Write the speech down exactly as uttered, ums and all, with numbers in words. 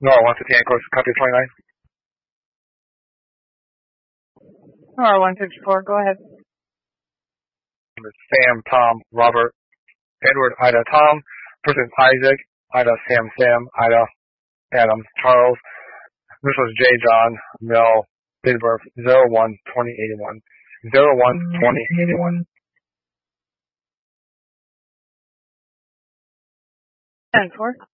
No, one fifty-nine, course, copy twenty-nine. R one fifty-four, go ahead. Sam, Tom, Robert, Edward, Ida, Tom. Person Isaac, Ida, Sam, Sam, Ida, Adam, Charles. This was J. John, Mel, date of birth zero one twenty eighty-one. zero one twenty eighty-one. ten four.